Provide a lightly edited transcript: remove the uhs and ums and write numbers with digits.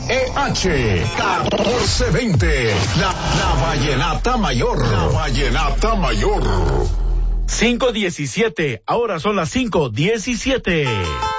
1420. La Vallenata Mayor. La Vallenata Mayor. 5:17. Ahora son las 5:17.